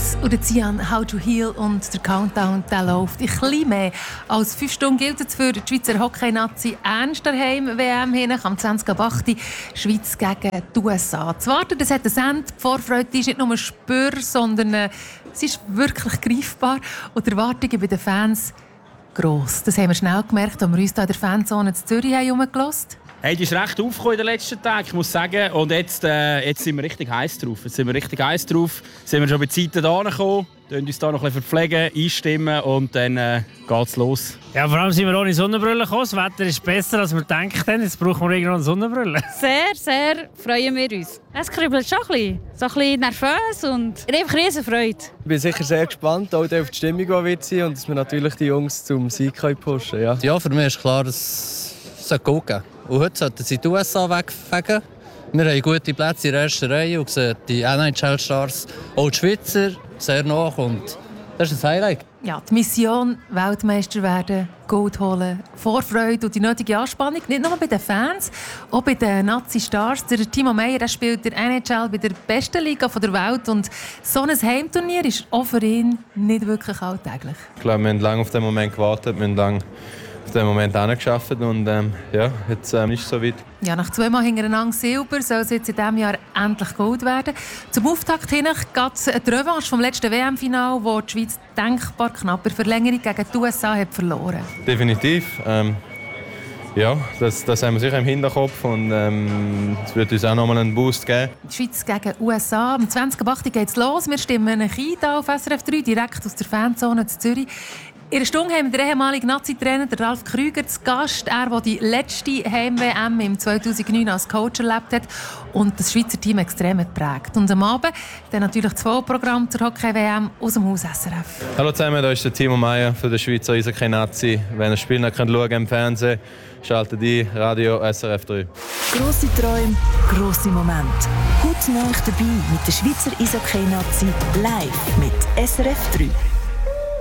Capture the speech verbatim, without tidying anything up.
Schweiz und der Cian «How to Heal» und der Countdown, der läuft. In bisschen mehr als fünf Stunden gilt es für die Schweizer Hockey-Nazi ernst daheim W M hin am zwanzig ab acht Schweiz gegen die U S A. Zu warten, das hat ein Ende. Die Vorfreude ist nicht nur spürbar, sondern äh, es ist wirklich greifbar. Und die Erwartungen bei den Fans gross. Das haben wir schnell gemerkt, als wir uns hier in der Fanzone in Zürich herumgelassen haben. Hey, die ist recht aufgekommen in den letzten Tagen, ich muss sagen. Und jetzt, äh, jetzt sind wir richtig heiß drauf. Jetzt sind wir richtig heiß drauf. Jetzt sind wir schon bei Zeiten hierher gekommen. Wir uns hier noch ein bisschen verpflegen, einstimmen und dann äh, geht's los. Ja, vor allem sind wir ohne Sonnenbrille gekommen. Das Wetter ist besser, als wir denken. Jetzt brauchen wir irgendwo eine Sonnenbrille. Sehr, sehr freuen wir uns. Es kribbelt schon ein bisschen. So ein bisschen nervös und einfach riesen Freude. Ich bin sicher sehr gespannt, auch auf die Stimmung, die wird sein und dass wir natürlich die Jungs zum Sieg pushen können. Ja. Ja, für mich ist klar, dass es gut gehen. Und heute sollten sie die U S A wegfegen. Wir haben gute Plätze in der ersten Reihe und sehen die N H L-Stars, auch die Schweizer, sehr nach. Und das ist ein Highlight. Ja, die Mission Weltmeister werden, Gold holen, Vorfreude und die nötige Anspannung. Nicht nur bei den Fans, auch bei den Nazi-Stars. Der Timo Meyer der spielt der N H L bei der besten Liga der Welt. Und so ein Heimturnier ist auch für ihn nicht wirklich alltäglich. Ich glaube, wir haben lange auf den Moment gewartet. Wir haben lange auf den Moment angeschafft und ähm, ja, jetzt ähm, ist es soweit. Ja, nach zweimal hintereinander Silber soll es jetzt in diesem Jahr endlich Gold werden. Zum Auftakt hin geht es die Revanche vom letzten W M-Final, wo die Schweiz denkbar knapp in Verlängerung gegen die U S A hat verloren. Definitiv. Ähm, ja, das, das haben wir sicher im Hinterkopf und ähm, es wird uns auch noch mal einen Boost geben. Die Schweiz gegen die U S A. Am zwanzig ab acht geht es los. Wir stimmen ein auf S R F drei, direkt aus der Fanzone in Zürich. In einer Stunde haben wir den ehemaligen Nazi-Trainer Ralf Krüger zu Gast. Er, der die letzte Heim-W M im zweitausendneun als Coach erlebt hat und das Schweizer Team extrem geprägt. Und am Abend dann natürlich das Vollprogramm zur Hockey-W M aus dem Haus S R F. Hallo zusammen, hier ist der Timo Meyer für den Schweizer Eishockey-Nazi. Wenn ihr das Spiel noch schauen könnt im Fernsehen, schaltet ein, Radio S R F drei. Grosse Träume, grosse Momente. Heute Nacht dabei mit der Schweizer Eishockey-Nazi live mit S R F drei.